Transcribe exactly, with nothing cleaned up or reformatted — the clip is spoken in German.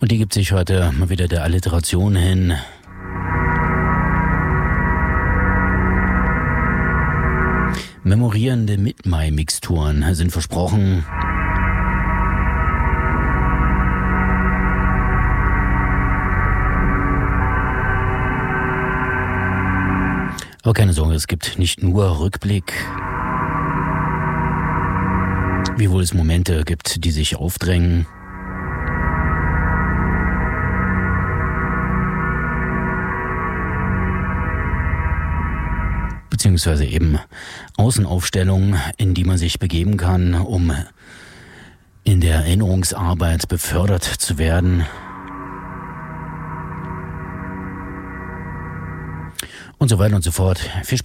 Und die gibt sich heute mal wieder der Alliteration hin. Memorierende Mit-Mai-Mixturen sind versprochen. Aber keine Sorge, es gibt nicht nur Rückblick, wiewohl es Momente gibt, die sich aufdrängen. Beziehungsweise eben Außenaufstellungen, in die man sich begeben kann, um in der Erinnerungsarbeit befördert zu werden. Und so weiter und so fort. Viel Spaß.